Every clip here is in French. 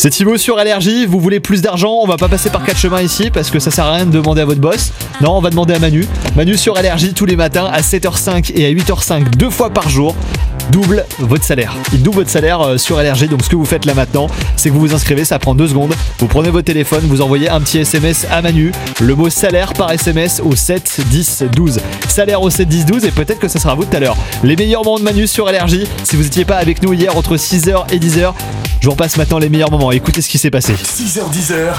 C'est Thibaut sur Allergie, vous voulez plus d'argent, on va pas passer par quatre chemins ici parce que ça sert à rien de demander à votre boss. Non, on va demander à Manu. Manu sur Allergie tous les matins à 7h05 et à 8h05 2 fois par jour. Double votre salaire. Il double votre salaire sur Allergie. Donc ce que vous faites là maintenant, c'est que vous vous inscrivez, ça prend 2 secondes. Vous prenez votre téléphone, vous envoyez un petit SMS à Manu. Le mot salaire par SMS au 7 10 12. Salaire au 7 10 12 et peut-être que ça sera vous tout à l'heure. Les meilleurs moments de Manu sur Allergie. Si vous n'étiez pas avec nous hier entre 6h et 10h, je vous repasse maintenant les meilleurs moments. Écoutez ce qui s'est passé. 6h10.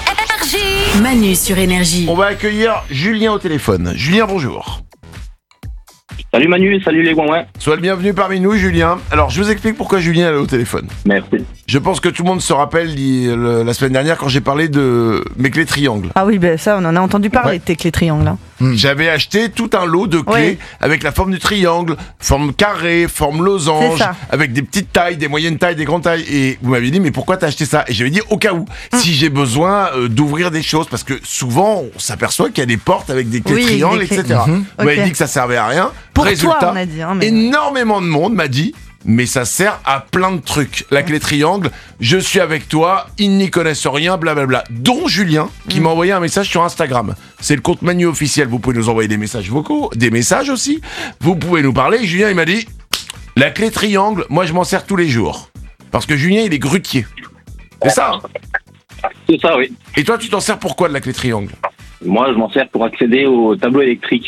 Manu sur Énergie. On va accueillir Julien au téléphone. Julien, bonjour. Salut Manu, salut les Gouin. Sois le bienvenu parmi nous, Julien. Alors, je vous explique pourquoi Julien est au téléphone. Merci. Je pense que tout le monde se rappelle la semaine dernière quand j'ai parlé de mes clés triangles. Ah oui, ben ça, on en a entendu parler de tes clés triangles. Hein. J'avais acheté tout un lot de clés avec la forme du triangle, forme carré, forme losange, avec des petites tailles, des moyennes tailles, des grandes tailles. Et vous m'aviez dit, mais pourquoi t'as acheté ça? Et j'avais dit, au cas où, si j'ai besoin d'ouvrir des choses, parce que souvent, on s'aperçoit qu'il y a des portes avec des clés triangles, etc. Vous m'avez dit que ça servait à rien. Pour Résultat, toi, on a dit. Hein, mais... énormément de monde m'a dit, mais ça sert à plein de trucs. La clé triangle, je suis avec toi, ils n'y connaissent rien, blablabla. Dont Julien, qui m'a envoyé un message sur Instagram. C'est le compte Manu officiel, vous pouvez nous envoyer des messages vocaux, des messages aussi. Vous pouvez nous parler. Julien, il m'a dit, la clé triangle, moi je m'en sers tous les jours. Parce que Julien, il est grutier. C'est ça? C'est ça, oui. Et toi, tu t'en sers pourquoi de la clé triangle? Moi, je m'en sers pour accéder au tableau électrique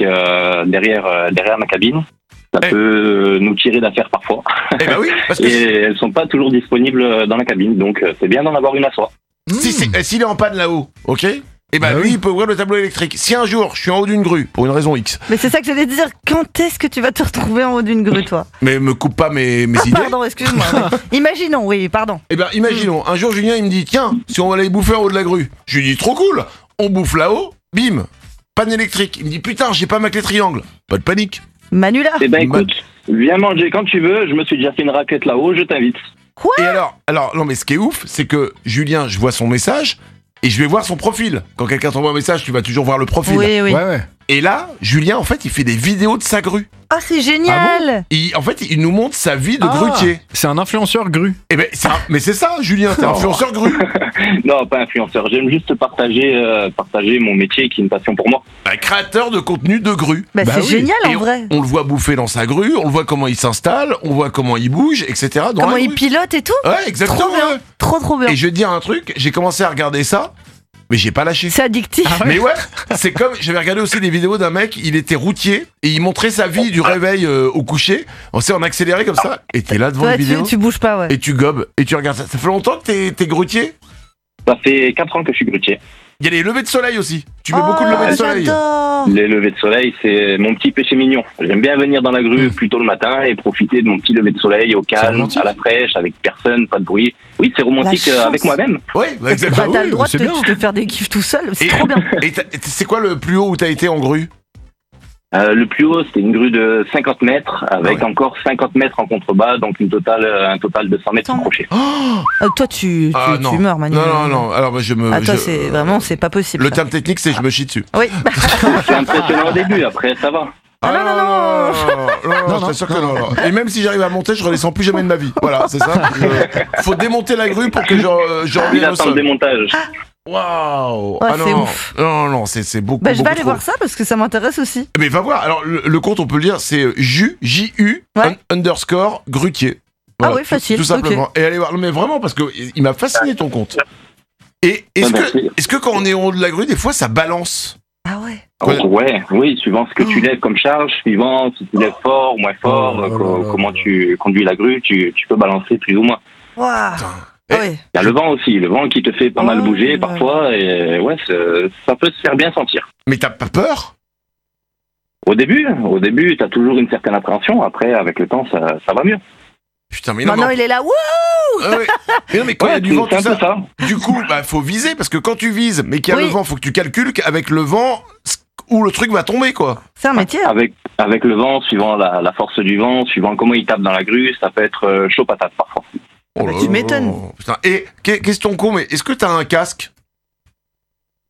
derrière ma cabine. Ça peut nous tirer d'affaire parfois. Eh ben oui, parce que et elles sont pas toujours disponibles dans la cabine, donc c'est bien d'en avoir une à soi. S'il est en panne là-haut, ok? Eh ben lui, il peut ouvrir le tableau électrique. Si un jour, je suis en haut d'une grue, pour une raison X. Mais c'est ça que j'allais dire, quand est-ce que tu vas te retrouver en haut d'une grue, toi? Mais me coupe pas mes idées. Pardon, excuse-moi. Imaginons, oui, pardon. Eh ben imaginons, un jour Julien, il me dit, tiens, si on va aller bouffer en haut de la grue. Je lui dis, trop cool, on bouffe là-haut, bim, panne électrique. Il me dit, putain, j'ai pas ma clé triangle. Pas de panique. Manu là? Eh ben écoute, viens manger quand tu veux, je me suis déjà fait une raclette là-haut, je t'invite. Quoi? Et alors, non mais ce qui est ouf, c'est que Julien, je vois son message et je vais voir son profil. Quand quelqu'un t'envoie un message, tu vas toujours voir le profil. Oui. Ouais. Et là, Julien, en fait, il fait des vidéos de sa grue. Ah, c'est génial! En fait, il nous montre sa vie de grutier. C'est un influenceur grue. Eh ben, mais c'est ça, Julien, t'es influenceur grue. Non, pas influenceur, j'aime juste partager mon métier qui est une passion pour moi. Créateur de contenu de grue. Bah c'est oui. génial Et en vrai. on le voit bouffer dans sa grue, on le voit comment il s'installe, on voit comment il bouge, etc. dans Comment la il grue. pilote et tout? Ouais, exactement. Trop bien. Ouais. Trop bien. Et je vais te dire un truc, j'ai commencé à regarder ça, mais j'ai pas lâché. C'est addictif. Mais ouais, c'est comme, j'avais regardé aussi des vidéos d'un mec, il était routier, et il montrait sa vie du réveil au coucher, on sait, en accéléré comme ça, et t'es là devant Toi, une vidéo, tu bouges pas, ouais. et tu gobes, et tu regardes ça. Ça fait longtemps que t'es grutier? Ça fait 4 ans que je suis grutier. Il y a les levées de soleil aussi, tu mets beaucoup de levées de soleil. J'adore. Les levées de soleil, c'est mon petit péché mignon. J'aime bien venir dans la grue plus tôt le matin et profiter de mon petit lever de soleil au calme, romantique. à la fraîche, avec personne, pas de bruit. Oui, c'est romantique La chance. avec moi-même. Ouais, Bah, exactement. t'as le droit c'est de bien. te faire des kiffs tout seul, c'est Et- trop bien. Et c'est quoi le plus haut où t'as été en grue? Le plus haut, c'était une grue de 50 mètres, avec Ouais. encore 50 mètres en contrebas, donc un total de 100 mètres Attends. crochet. Toi, tu non. meurs, Manu. Non. Alors, bah, Ah, toi, c'est pas possible. Le ça. terme technique, c'est je me chie dessus. Oui. C'est impressionnant au début, après ça va. Non, je t'assure que non. Et même si j'arrive à monter, je redescends plus jamais de ma vie. Voilà, c'est ça. Faut démonter la grue pour que je Il revienne au attend le sol. démontage. Waouh. Ouais, Ah c'est non. ouf. Non, c'est beaucoup. Bah, je vais beaucoup aller trop. voir ça parce que ça m'intéresse aussi. Mais va voir. Alors, le compte, on peut le dire, c'est J-U Ouais. underscore grutier. Ah oui, facile, Tout simplement. Et allez voir. Mais vraiment, parce que il m'a fasciné ton compte. Et est-ce que quand on est en haut de la grue, des fois, ça balance? Ah ouais. Oui, suivant ce que tu lèves comme charge, suivant si tu lèves fort, moins fort, comment tu conduis la grue, tu peux balancer plus ou moins. Waouh. Et- Ah ouais. Il y a le vent aussi, le vent qui te fait pas mal bouger Ouais. parfois, et ouais, ça peut se faire bien sentir. Mais t'as pas peur? Au début, t'as toujours une certaine appréhension, après, avec le temps, ça va mieux. Putain, mais non. Maintenant, il est là. Wouh. Ah ouais. Mais non, mais quand il y a du vent, c'est tout un peu ça. ça. Du coup, faut viser, parce que quand tu vises, mais qu'il y a Oui. le vent, faut que tu calcules qu'avec le vent, où le truc va tomber, quoi. C'est un métier. Avec le vent, suivant la force du vent, suivant comment il tape dans la grue, ça peut être chaud patate parfois. Oh bah, là tu là. m'étonnes. Putain. Et question con, mais est-ce que t'as un casque?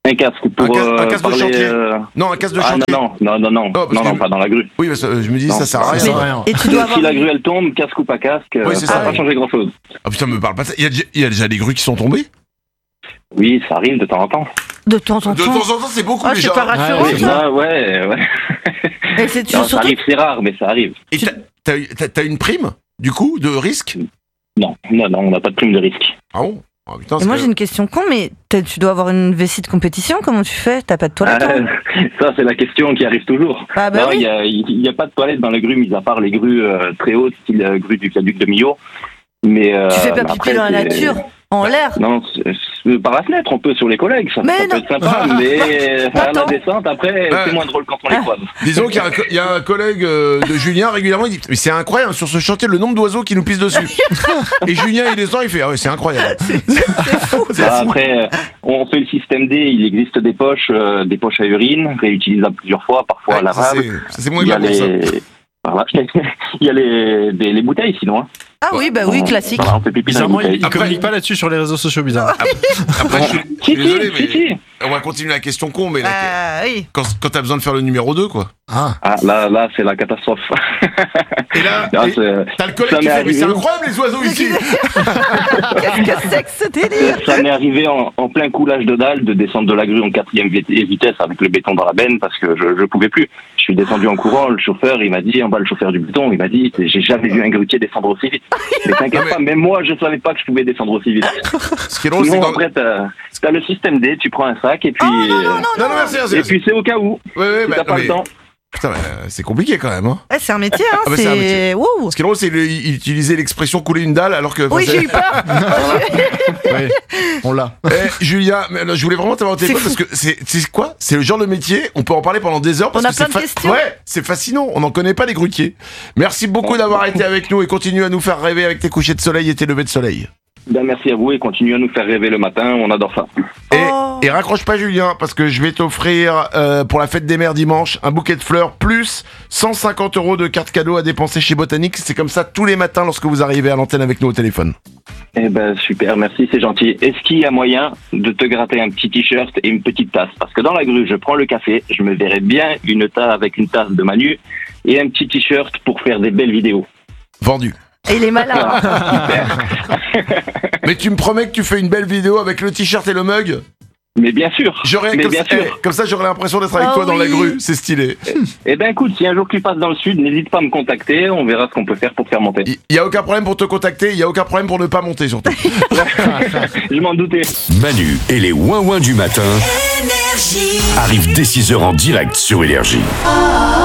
Un casque pour Un casque de parler, chantier. Non, un casque de chantier. Non, pas dans la grue. Oui, parce que je me dis, Non, ça sert à mais- rien. Et tu dois avoir. Si la grue elle tombe, casque ou pas casque, Oui, c'est ça ça. va pas changer grand-chose. Ah putain, me parle pas de ça. Il y a déjà des grues qui sont tombées. Oui, ça arrive de temps en temps. De temps en De temps. temps en temps, c'est beaucoup Oh, déjà. c'est pas rassurant, Ouais, ça. Ouais. Et c'est Non, ça surtout. arrive, c'est rare, mais ça arrive. Et t'as une prime, du coup, de risque? Non, on n'a pas de prime de risque. Ah bon? Ah putain, Et c'est moi quand j'ai une question con, mais tu dois avoir une vessie de compétition, comment tu fais? T'as pas de toilette? hein Ça, c'est la question qui arrive toujours. Ah bah Non, oui. il y a pas de toilette dans les grues, mis à part les grues très hautes, style grue du viaduc de Millau. Mais Tu fais pas mais pipi après, dans la c'est- nature, en l'air? Non, par la fenêtre, on peut sur les collègues, ça Mais peut non. être sympa, mais à la Attends. descente, après, Ouais. c'est moins drôle quand on les croise. Disons qu'il y a un collègue de Julien régulièrement, il dit mais c'est incroyable sur ce chantier le nombre d'oiseaux qui nous pissent dessus. Et Julien il descend, il fait ah ouais c'est incroyable. Après, on fait le système D, il existe des poches à urine, réutilisables plusieurs fois, parfois Ouais, ça, lavables. c'est moins Il y a glamour ça. Voilà. Il y a les bouteilles sinon. Hein. Ah oui, bah oui, classique. Voilà, on fait pipi dans les Bizarrement, bouteilles. il communique pas là-dessus sur les réseaux sociaux, bizarre. Après je suis Si, désolé mais si. on va continuer la question con mais Ah oui. quand t'as besoin de faire le numéro 2 quoi. Ah. Ah, là, c'est la catastrophe. Et là Là, et t'as le collègue ça qui m'est fait mais c'est arrivé. incroyable les oiseaux ici. Qu'est-ce que c'est que ce délire? Ça m'est arrivé en plein coulage de dalle de descendre de la grue en 4e vitesse avec le béton dans la benne parce que je pouvais plus. Je suis descendu en courant, le chauffeur, il m'a dit, en bas le chauffeur du béton, il m'a dit, j'ai jamais vu un grutier descendre aussi vite. Mais t'inquiète mais- pas, même moi je savais pas que je pouvais descendre aussi vite. Ce qui est drôle c'est Sinon quand après t'as le système D, tu prends un sac et puis non merci. et puis c'est au cas où. Ouais Si bah, t'as pas mais- le temps. Putain c'est compliqué quand même hein. Ouais, c'est un métier, hein. Ah bah, c'est un métier. c'est. Wouh! Ce qui est drôle c'est il utilisait l'expression couler une dalle alors que Oui, enfin, j'ai eu peur. Oui, on l'a. Julien, mais là, je voulais vraiment t'avoir au téléphone parce que c'est quoi? C'est le genre de métier, on peut en parler pendant des heures parce On a que c'est plein de questions. Ouais, c'est fascinant, on n'en connaît pas les grutiers. Merci beaucoup d'avoir été avec nous et continue à nous faire rêver avec tes couchers de soleil et tes levées de soleil. Ben, merci à vous et continuez à nous faire rêver le matin, on adore ça. Et raccroche pas Julien parce que je vais t'offrir pour la fête des mères dimanche un bouquet de fleurs plus 150 € de carte cadeau à dépenser chez Botanique. C'est comme ça tous les matins lorsque vous arrivez à l'antenne avec nous au téléphone. Eh ben super, merci, c'est gentil. Est-ce qu'il y a moyen de te gratter un petit t-shirt et une petite tasse? Parce que dans la grue, je prends le café, je me verrais bien une tasse avec une tasse de Manu et un petit t-shirt pour faire des belles vidéos. Vendu. Et il est malin. Mais tu me promets que tu fais une belle vidéo avec le t-shirt et le mug? Mais bien sûr, J'aurais mais comme, bien ça, sûr. comme ça j'aurais l'impression d'être avec Ah toi dans la oui. grue, c'est stylé. Eh ben écoute, si un jour tu passes dans le sud, n'hésite pas à me contacter, on verra ce qu'on peut faire pour faire monter. Il y a aucun problème pour te contacter, il y a aucun problème pour ne pas monter surtout. Je m'en doutais. Manu et les ouin-ouin du matin arrivent dès 6h en direct sur Énergie.